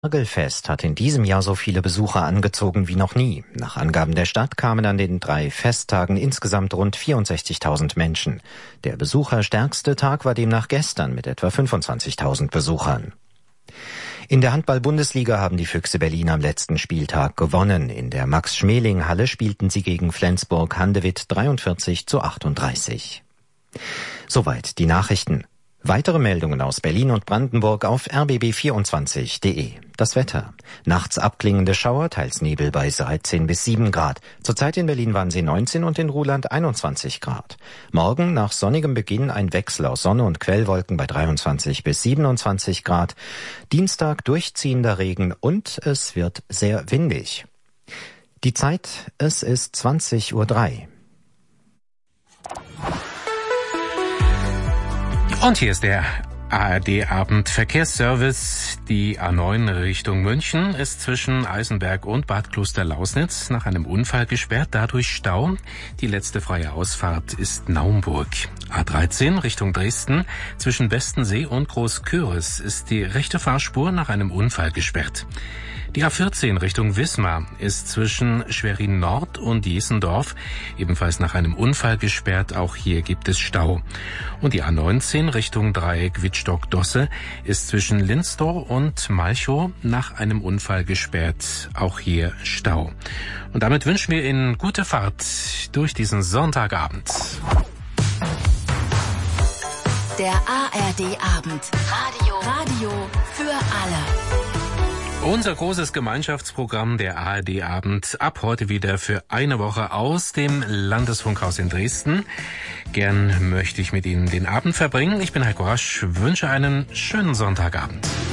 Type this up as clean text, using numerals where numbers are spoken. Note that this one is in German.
Orgelfest hat in diesem Jahr so viele Besucher angezogen wie noch nie. Nach Angaben der Stadt kamen an den 3 Festtagen insgesamt rund 64.000 Menschen. Der besucherstärkste Tag war demnach gestern mit etwa 25.000 Besuchern. In der Handball-Bundesliga haben die Füchse Berlin am letzten Spieltag gewonnen. In der Max-Schmeling-Halle spielten sie gegen Flensburg-Handewitt 43:38. Soweit die Nachrichten. Weitere Meldungen aus Berlin und Brandenburg auf rbb24.de. Das Wetter. Nachts abklingende Schauer, teils Nebel bei 13 bis 7 Grad. Zurzeit in Berlin waren sie 19 und in Ruhland 21 Grad. Morgen nach sonnigem Beginn ein Wechsel aus Sonne und Quellwolken bei 23 bis 27 Grad. Dienstag durchziehender Regen und es wird sehr windig. Die Zeit, es ist 20:03 Uhr. Und hier ist der ARD-Abendverkehrsservice. Die A9 Richtung München ist zwischen Eisenberg und Bad Klosterlausnitz nach einem Unfall gesperrt, dadurch Stau. Die letzte freie Ausfahrt ist Naumburg. A13 Richtung Dresden zwischen Bestensee und Großküritz ist die rechte Fahrspur nach einem Unfall gesperrt. Die A14 Richtung Wismar ist zwischen Schwerin Nord und Jesendorf ebenfalls nach einem Unfall gesperrt. Auch hier gibt es Stau. Und die A19 Richtung Dreieck Wittstock-Dosse ist zwischen Linzdorf und Malchow nach einem Unfall gesperrt. Auch hier Stau. Und damit wünschen wir Ihnen gute Fahrt durch diesen Sonntagabend. Der ARD-Abend. Radio für alle. Unser großes Gemeinschaftsprogramm, der ARD-Abend, ab heute wieder für eine Woche aus dem Landesfunkhaus in Dresden. Gern möchte ich mit Ihnen den Abend verbringen. Ich bin Heiko Rasch, wünsche einen schönen Sonntagabend.